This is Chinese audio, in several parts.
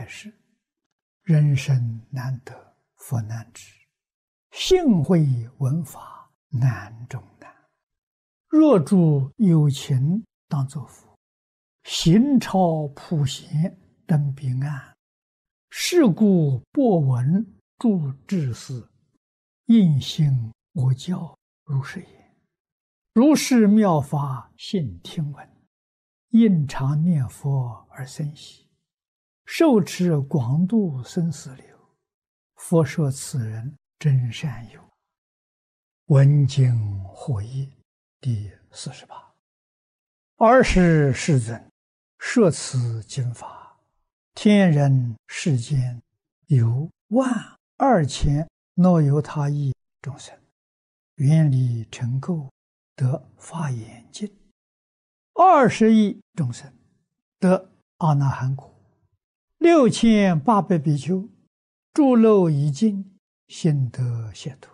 是：人生难得，佛难知，幸会闻法难中难。若诸有情当作佛，行超普贤登彼岸。是故播闻诸智士，应信我教如是言。如是妙法信听闻，应常念佛而生喜，受持广度生死流。佛说此人真善友。闻经获益第48。尔时世尊摄此经法，天人世间有12000若由他亿众生，愿力成垢，得法眼净；20亿众生得阿那含果；6800比丘诸漏已尽，心得解脱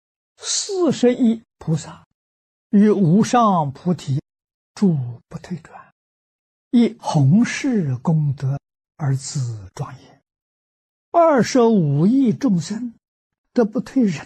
；40亿菩萨于无上菩提诸不退转，以弘誓功德而自庄严；25亿众生得不退忍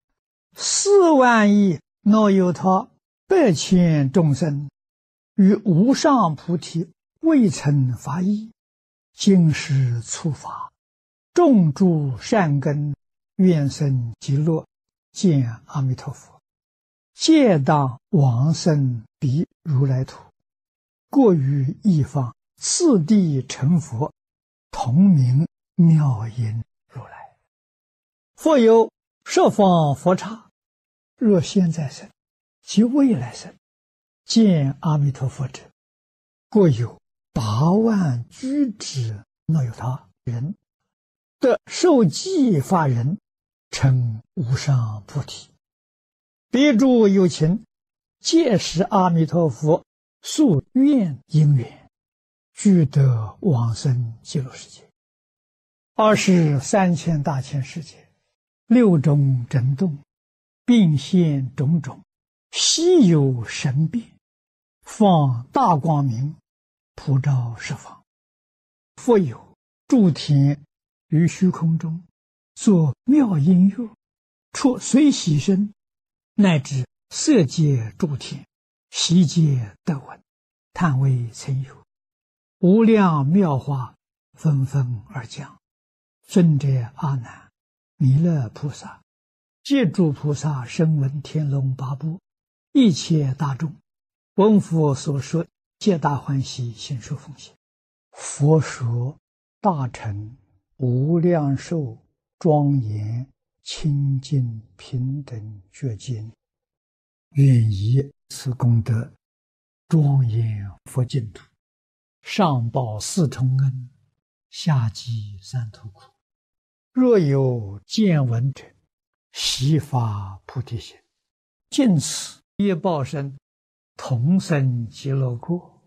；4万亿若有他100千众生于无上菩提未曾发意，今时触法，种诸善根，愿生极乐，见阿弥陀佛，皆当往生彼如来土，过于一方，次第成佛，同名妙音如来。复有十方佛刹，若现在生及未来生，见阿弥陀佛者，过有8万居之若有他人，得受记法人，成无上菩提。彼诸有情，皆是阿弥陀佛宿愿因缘，俱得往生极乐世界。23千大千世界，6种震动，并现种种稀有神变，放大光明，普照十方。复有诸天于虚空中作妙音乐，出随喜声，乃至色界诸天，悉皆得闻，叹为曾有。无量妙法纷纷而降。尊者阿难、弥勒菩萨、皆诸菩萨声闻天龙八部，一切大众，闻佛所说，皆大欢喜，信受奉行。佛说大乘无量寿庄严清净平等觉经，愿以此功德庄严佛净土，上报4重恩，下济3途苦。若有见闻者，悉发菩提心，尽此业报身，同生极乐国。